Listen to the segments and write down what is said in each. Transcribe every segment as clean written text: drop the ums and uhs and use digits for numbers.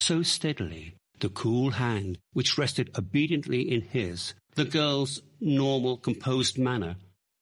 so steadily, the cool hand which rested obediently in his, the girl's normal, composed manner,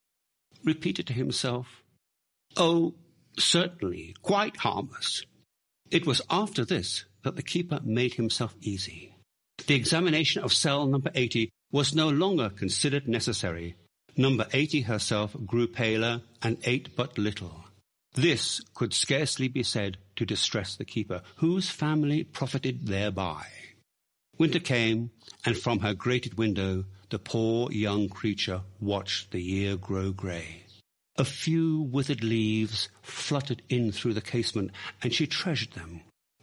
repeated to himself, "Oh, certainly, quite harmless." It was after this that the keeper made himself easy. The examination of cell number 80 was no longer considered necessary. Number 80 herself grew paler and ate but little. This could scarcely be said to distress the keeper, whose family profited thereby. Winter came, and from her grated window the poor young creature watched the year grow grey. A few withered leaves fluttered in through the casement, and she treasured them.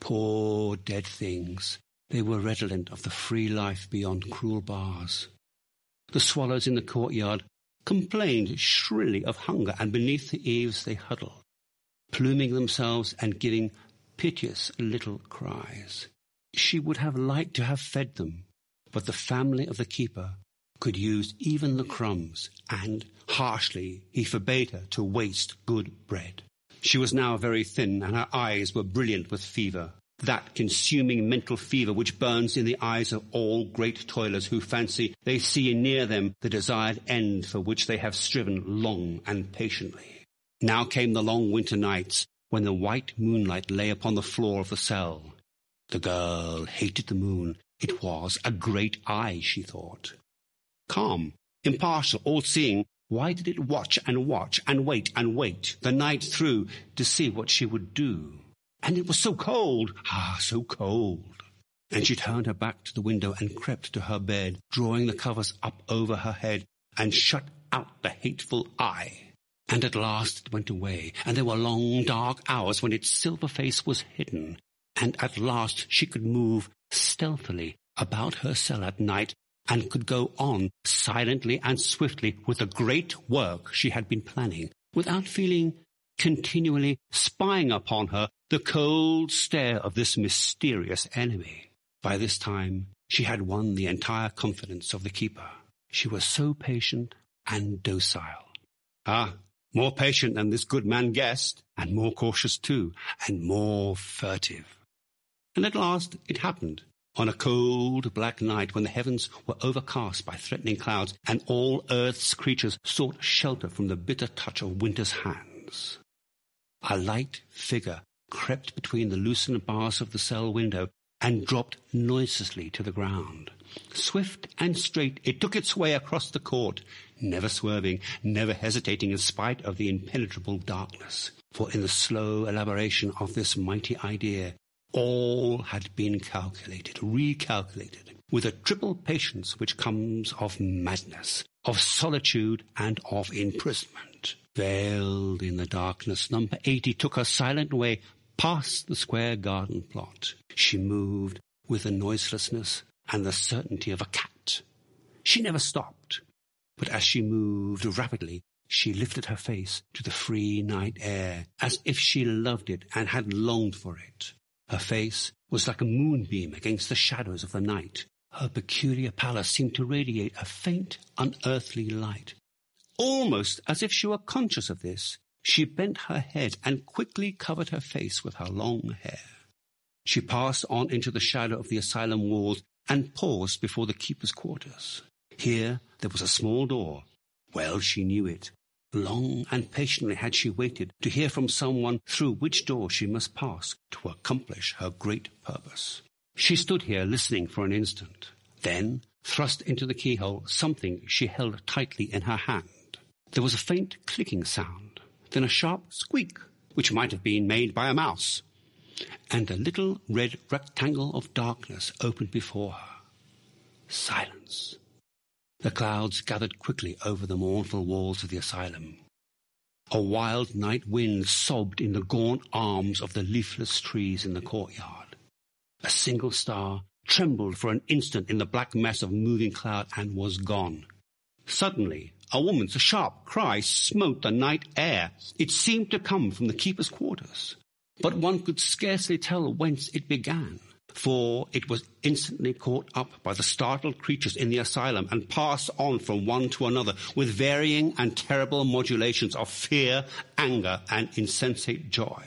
Poor dead things, they were redolent of the free life beyond cruel bars. The swallows in the courtyard complained shrilly of hunger, and beneath the eaves they huddled, pluming themselves and giving piteous little cries. She would have liked to have fed them, but the family of the keeper could use even the crumbs, and harshly he forbade her to waste good bread. She was now very thin, and her eyes were brilliant with fever, that consuming mental fever which burns in the eyes of all great toilers who fancy they see near them the desired end for which they have striven long and patiently. Now came the long winter nights, when the white moonlight lay upon the floor of the cell. The girl hated the moon. It was a great eye, she thought. Calm, impartial, all-seeing, why did it watch and wait the night through to see what she would do? And it was so cold, so cold. And she turned her back to the window and crept to her bed, drawing the covers up over her head, and shut out the hateful eye. And at last it went away, and there were long dark hours when its silver face was hidden, and at last she could move stealthily about her cell at night, and could go on silently and swiftly with the great work she had been planning, without feeling continually spying upon her the cold stare of this mysterious enemy. By this time she had won the entire confidence of the keeper. She was so patient and docile. More patient than this good man guessed, and more cautious too, and more furtive. And at last it happened. On a cold, black night, when the heavens were overcast by threatening clouds, and all earth's creatures sought shelter from the bitter touch of winter's hands, a light figure crept between the loosened bars of the cell window and dropped noiselessly to the ground. Swift and straight it took its way across the court, never swerving, never hesitating in spite of the impenetrable darkness. For in the slow elaboration of this mighty idea, all had been calculated, recalculated, with a triple patience which comes of madness, of solitude, and of imprisonment. Veiled in the darkness, number 80 took her silent way past the square garden plot. She moved with the noiselessness and the certainty of a cat. She never stopped, but as she moved rapidly, she lifted her face to the free night air, as if she loved it and had longed for it. Her face was like a moonbeam against the shadows of the night. Her peculiar pallor seemed to radiate a faint, unearthly light. Almost as if she were conscious of this, she bent her head and quickly covered her face with her long hair. She passed on into the shadow of the asylum walls and paused before the keeper's quarters. Here there was a small door. Well she knew it. Long and patiently had she waited to hear from someone through which door she must pass to accomplish her great purpose. She stood here listening for an instant. Then, thrust into the keyhole, something she held tightly in her hand. There was a faint clicking sound, then a sharp squeak, which might have been made by a mouse, and a little red rectangle of darkness opened before her. Silence. The clouds gathered quickly over the mournful walls of the asylum. A wild night wind sobbed in the gaunt arms of the leafless trees in the courtyard. A single star trembled for an instant in the black mass of moving cloud and was gone. Suddenly, a woman's sharp cry smote the night air. It seemed to come from the keeper's quarters, but one could scarcely tell whence it began, for it was instantly caught up by the startled creatures in the asylum and passed on from one to another with varying and terrible modulations of fear, anger, and insensate joy.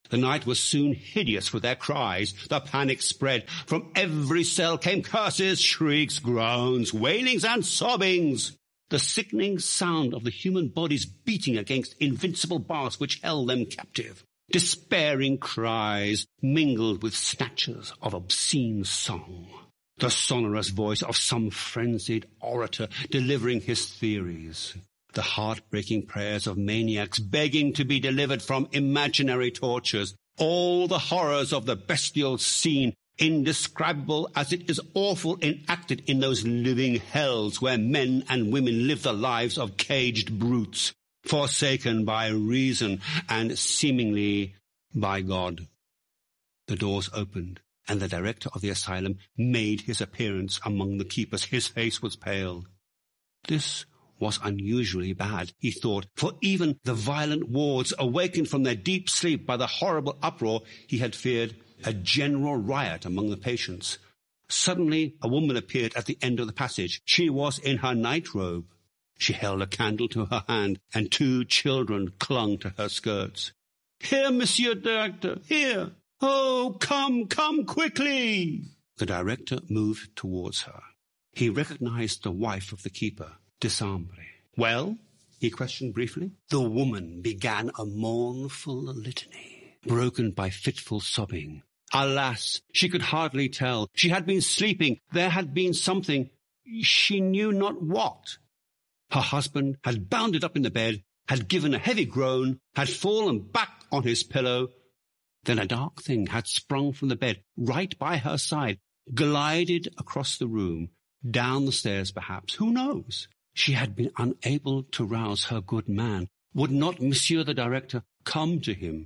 The night was soon hideous with their cries. The panic spread. From every cell came curses, shrieks, groans, wailings, and sobbings. The sickening sound of the human bodies beating against invincible bars which held them captive. Despairing cries mingled with snatches of obscene song. The sonorous voice of some frenzied orator delivering his theories. The heartbreaking prayers of maniacs begging to be delivered from imaginary tortures. All the horrors of the bestial scene, indescribable as it is awful enacted in those living hells where men and women live the lives of caged brutes, forsaken by reason and seemingly by God. The doors opened, and the director of the asylum made his appearance among the keepers. His face was pale. This was unusually bad, he thought, for even the violent wards, awakened from their deep sleep by the horrible uproar, he had feared a general riot among the patients. Suddenly, a woman appeared at the end of the passage. She was in her nightrobe. She held a candle to her hand, and 2 children clung to her skirts. "Here, Monsieur Director, here! Oh, come quickly!" The director moved towards her. He recognized the wife of the keeper, Desambre. "Well?" he questioned briefly. The woman began a mournful litany, broken by fitful sobbing. Alas, she could hardly tell. She had been sleeping. There had been something. She knew not what. Her husband had bounded up in the bed, had given a heavy groan, had fallen back on his pillow. Then a dark thing had sprung from the bed right by her side, glided across the room, down the stairs perhaps. Who knows? She had been unable to rouse her good man. Would not Monsieur the Director come to him?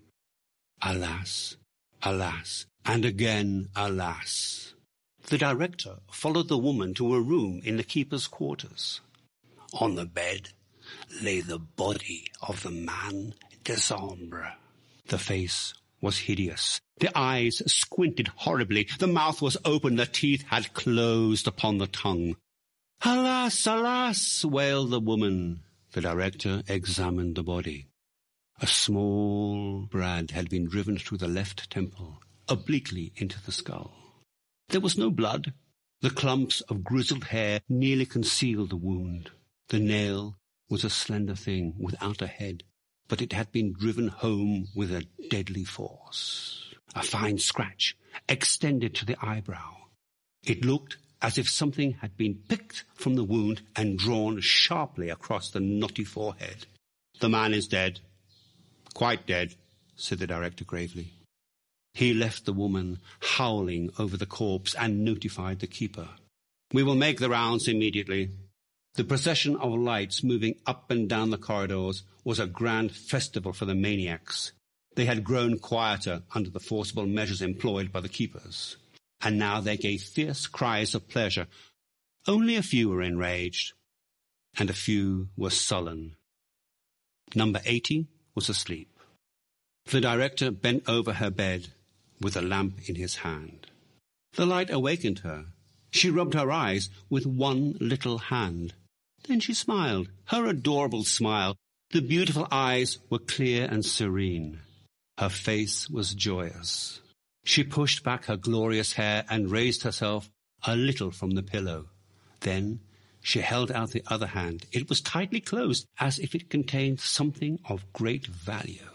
Alas, alas, and again alas. The Director followed the woman to a room in the keeper's quarters. On the bed lay the body of the man Desambre. The face was hideous. The eyes squinted horribly. The mouth was open. The teeth had closed upon the tongue. "Alas, alas," wailed the woman. The director examined the body. A small brad had been driven through the left temple, obliquely into the skull. There was no blood. The clumps of grizzled hair nearly concealed the wound. The nail was a slender thing without a head, but it had been driven home with a deadly force. A fine scratch extended to the eyebrow. It looked as if something had been picked from the wound and drawn sharply across the knotty forehead. "The man is dead. Quite dead," said the director gravely. He left the woman howling over the corpse and notified the keeper. "We will make the rounds immediately." The procession of lights moving up and down the corridors was a grand festival for the maniacs. They had grown quieter under the forcible measures employed by the keepers, and now they gave fierce cries of pleasure. Only a few were enraged, and a few were sullen. Number 80 was asleep. The director bent over her bed with a lamp in his hand. The light awakened her. She rubbed her eyes with one little hand. Then she smiled, her adorable smile. The beautiful eyes were clear and serene. Her face was joyous. She pushed back her glorious hair and raised herself a little from the pillow. Then she held out the other hand. It was tightly closed, as if it contained something of great value.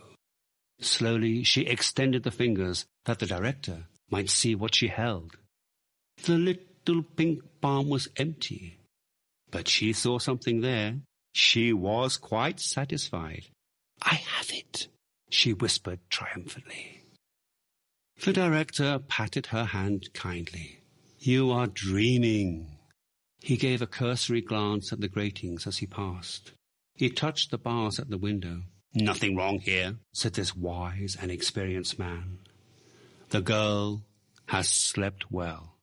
Slowly she extended the fingers that the director might see what she held. The little pink palm was empty, but she saw something there. She was quite satisfied. "I have it," she whispered triumphantly. The director patted her hand kindly. "You are dreaming." He gave a cursory glance at the gratings as he passed. He touched the bars at the window. "Nothing wrong here," said this wise and experienced man. "The girl has slept well."